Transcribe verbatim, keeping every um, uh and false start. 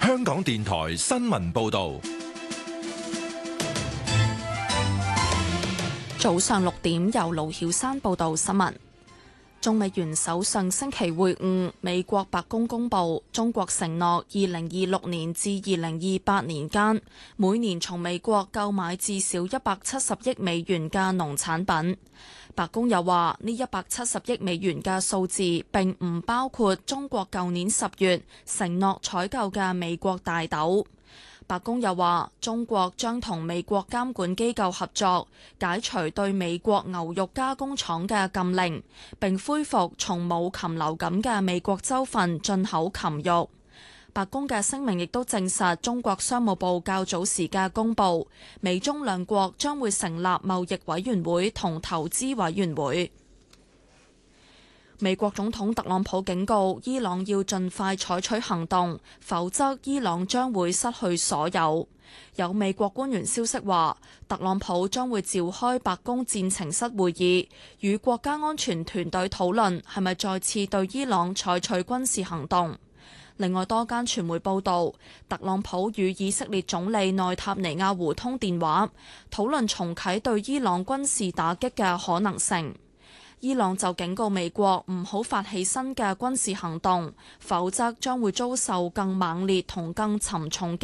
香港電台新聞報道。 早上六點，由盧曉山報道新聞。中美元首上星期會晤，美國白宮公佈，中國承諾二零二六年至二零二八年間，每年從美國購買至少一百七十億美元嘅農產品。白宮又話，呢一百七十億美元嘅數字並唔包括中國舊年十月承諾採購嘅美國大豆。白宮又話，中國將同美國監管機構合作，解除對美國牛肉加工廠嘅禁令，並恢復從冇禽流感嘅美國州份進口禽肉。白宮嘅聲明亦都證實，中國商務部較早時嘅公佈，美中兩國將會成立貿易委員會同投資委員會。美國總統特朗普警告伊朗要盡快採取行動，否則伊朗將會失去所有。有美國官員消息話，特朗普將會召開白宮戰情室會議，與國家安全團隊討論係咪再次對伊朗採取軍事行動。另外，多間傳媒報道，特朗普與以色列總理內塔尼亞胡通電話，討論重啟對伊朗軍事打擊嘅可能性。伊朗就警告美國唔好發起新嘅軍事行動，否則將會遭受更猛烈同更沉重嘅